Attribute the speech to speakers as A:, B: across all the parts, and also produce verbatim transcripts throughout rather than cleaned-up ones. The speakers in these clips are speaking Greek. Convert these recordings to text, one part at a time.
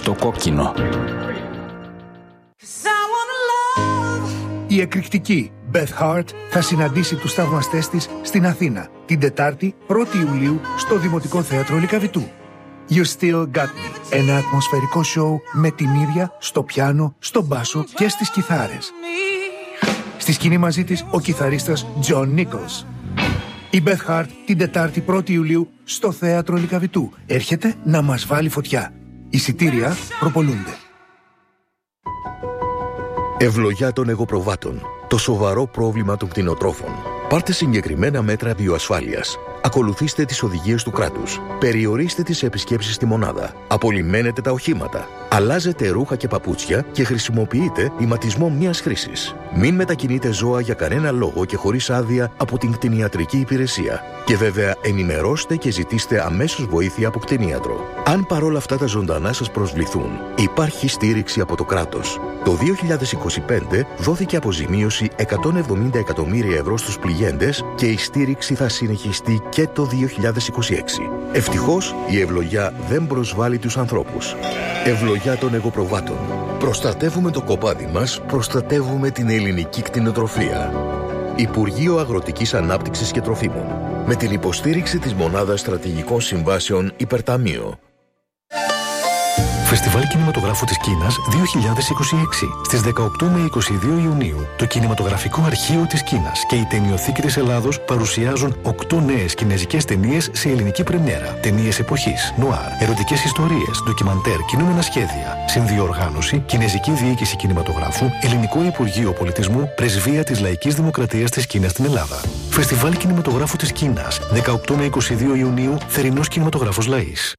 A: Στο κόκκινο.
B: Η εκρηκτική Beth Hart θα συναντήσει τους θαυμαστές της στην Αθήνα την Τετάρτη πρώτη Ιουλίου στο Δημοτικό Θέατρο Λυκαβητού. You Still Got Me, ένα ατμοσφαιρικό σοου με την ίδια στο πιάνο, στο μπάσο και στις κιθάρες. Στη σκηνή μαζί της ο κιθαρίστας John Nichols. Η Beth Hart την Τετάρτη πρώτη Ιουλίου στο Θέατρο Λυκαβητού έρχεται να μας βάλει φωτιά. Εισιτήρια προπολούνται.
C: Ευλογιά των εγωπροβάτων. Το σοβαρό πρόβλημα των κτηνοτρόφων. Πάρτε συγκεκριμένα μέτρα βιοασφάλειας. Ακολουθήστε τις οδηγίες του κράτους. Περιορίστε τις επισκέψεις στη μονάδα. Απολυμμένετε τα οχήματα. Αλλάζετε ρούχα και παπούτσια και χρησιμοποιείτε ηματισμό μιας χρήσης. Μην μετακινείτε ζώα για κανένα λόγο και χωρίς άδεια από την κτηνιατρική υπηρεσία. Και βέβαια ενημερώστε και ζητήστε αμέσως βοήθεια από κτηνίατρο. Αν παρόλα αυτά τα ζωντανά σας προσβληθούν, υπάρχει στήριξη από το κράτος. Το δύο χιλιάδες είκοσι πέντε δόθηκε αποζημίωση εκατόν εβδομήντα εκατομμύρια ευρώ στους πληγέντες και η στήριξη θα συνεχιστεί και το δύο χιλιάδες είκοσι έξι. Ευτυχώς η ευλογιά δεν προσβάλλει τους ανθρώπους. Ευλογιά των εγωπροβάτων. Προστατεύουμε το κοπάδι μας, προστατεύουμε την ελληνική κτηνοτροφία. Υπουργείο Αγροτικής Ανάπτυξης και Τροφίμων. Με την υποστήριξη της Μονάδας Στρατηγικών Συμβάσεων Υπερταμείο.
D: Φεστιβάλ Κινηματογράφου της Κίνας δύο χιλιάδες είκοσι έξι. Στις δεκαοκτώ με είκοσι δύο Ιουνίου, το Κινηματογραφικό Αρχείο της Κίνας και η Ταινιοθήκη της Ελλάδος παρουσιάζουν οκτώ νέες κινεζικές ταινίες σε ελληνική πρεμιέρα. Ταινίες εποχής, νουάρ, ερωτικές ιστορίες, ντοκιμαντέρ, κινούμενα σχέδια. Συνδιοργάνωση, Κινεζική Διοίκηση Κινηματογράφου, Ελληνικό Υπουργείο Πολιτισμού, Πρεσβεία της Λαϊκής Δημοκρατίας της Κίνας στην Ελλάδα. Φεστιβάλ Κινηματογράφου της Κίνας, δεκαοκτώ με είκοσι δύο Ιουνίου, Θερινός Κινηματογράφος Λαΐς.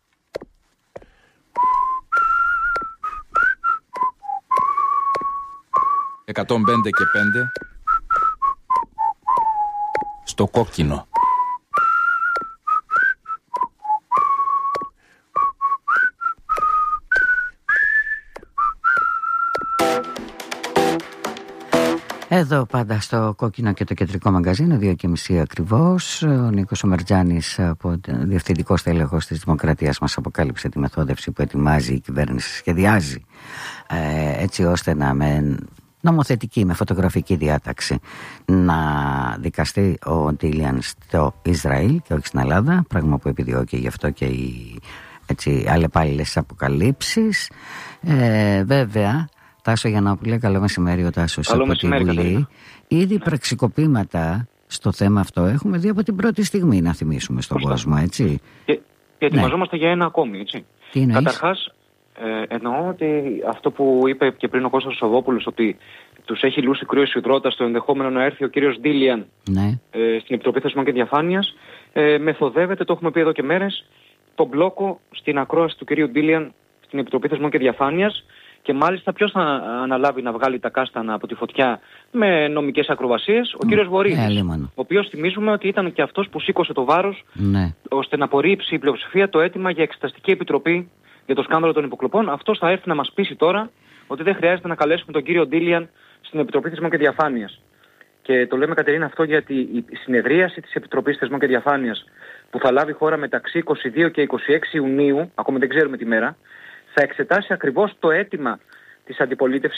A: εκατόν πέντε και πέντε στο κόκκινο.
E: Εδώ πάντα στο κόκκινο και το κεντρικό μαγκαζίνο, δύο και μισή ακριβώς. Ο Νίκος Ομερτζάνης, από διευθυντικός τέλεχος της Δημοκρατίας, μας αποκάλυψε τη μεθόδευση που ετοιμάζει η κυβέρνηση, σχεδιάζει ε, έτσι ώστε να με νομοθετική, με φωτογραφική διάταξη, να δικαστεί ο Ντίλιαν στο Ισραήλ και όχι στην Ελλάδα, πράγμα που επιδιώκει γι' αυτό και οι έτσι, αλλεπάλληλες αποκαλύψεις. Ε, βέβαια, Τάσο Γιαννόπουλε, καλό μεσημέρι, ο Τάσος από τη Βουλή. Ήδη πραξικοπήματα στο θέμα αυτό έχουμε δει από την πρώτη στιγμή, να θυμίσουμε στον Φωστά. κόσμο, έτσι.
F: Και, και ετοιμαζόμαστε ναι. για ένα ακόμη, έτσι.
E: Τι εννοείς?
F: Καταρχάς, ε, εννοώ ότι αυτό που είπε και πριν ο Κώστας Σοδόπουλος, ότι τους έχει λούσει κρύος υδρότας στο ενδεχόμενο να έρθει ο κύριος Ντίλιαν
E: ναι.
F: ε, στην Επιτροπή Θεσμών και Διαφάνειας, ε, μεθοδεύεται, το έχουμε πει εδώ και μέρες, τον μπλόκο στην ακρόαση του κυρίου Ντίλιαν στην Επιτροπή Θεσμών και Διαφάνειας. Και μάλιστα ποιος θα αναλάβει να βγάλει τα κάστανα από τη φωτιά με νομικές ακροβασίες? Ο mm. κύριος Βορύδης,
E: yeah,
F: ο οποίος θυμίζουμε ότι ήταν και αυτός που σήκωσε το βάρος
E: ναι.
F: ώστε να απορρίψει η πλειοψηφία το αίτημα για εξεταστική επιτροπή για το σκάνδαλο των υποκλοπών. Αυτός θα έρθει να μας πείσει τώρα ότι δεν χρειάζεται να καλέσουμε τον κύριο Ντίλιαν στην Επιτροπή Θεσμών και Διαφάνειας. Και το λέμε, Κατερίνα, αυτό γιατί η συνεδρίαση της Επιτροπής Θεσμών και Διαφάνειας που θα λάβει χώρα μεταξύ είκοσι δύο και είκοσι έξι Ιουνίου, ακόμα δεν ξέρουμε τη μέρα, θα εξετάσει ακριβώς το αίτημα της αντιπολίτευσης